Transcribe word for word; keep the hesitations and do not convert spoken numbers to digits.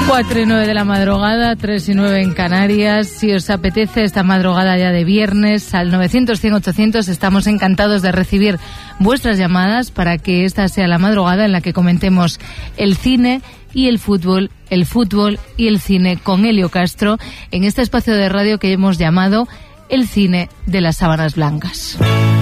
cuatro y nueve de la madrugada, tres y nueve en Canarias. Si os apetece esta madrugada ya de viernes, al novecientos, cien, ochocientos, estamos encantados de recibir vuestras llamadas para que esta sea la madrugada en la que comentemos el cine y el fútbol, el fútbol y el cine con Elio Castro, en este espacio de radio que hemos llamado El Cine de las Sábanas Blancas.